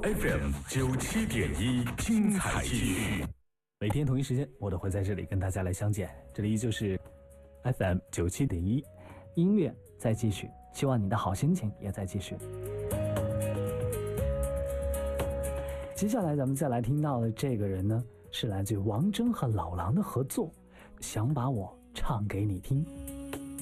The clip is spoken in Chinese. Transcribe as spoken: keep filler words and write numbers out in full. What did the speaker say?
F M 九七点一，精彩继续。 每天同一时间，我都会在这里跟大家来相见。这里依旧是 F M 九七点一，音乐在继续，希望你的好心情也在继续。接下来咱们再来听到的这个人呢，是来自于王铮和老狼的合作，想把我唱给你听。